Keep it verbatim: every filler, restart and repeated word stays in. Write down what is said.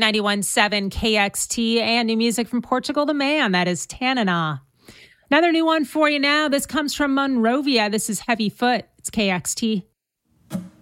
ninety-one point seven K X T, and new music from Portugal the Man. That is Tanana. Another new one for you now. This comes from Monrovia. This is Heavy Foot. It's K X T.